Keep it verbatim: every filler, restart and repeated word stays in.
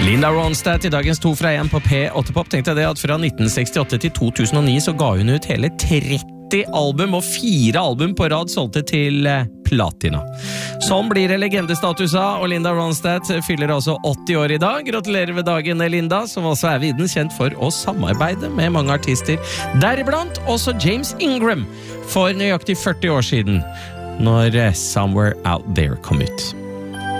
Linda Ronstadt I dagens to fra en på P åtte Pop tenkte jeg det at fra nitten sekstiåtte til to tusen og ni så ga hun ut hele tretti album og fire album på rad solgte til platina. Sånn blir det legendestatus av, og Linda Ronstadt fyller altså åtti år I dag. Gratulerer ved dagen, Linda, som også er viden kjent for å samarbeide med mange artister, deriblant også James Ingram, for nøyaktig førti år siden, når Somewhere Out There kom ut.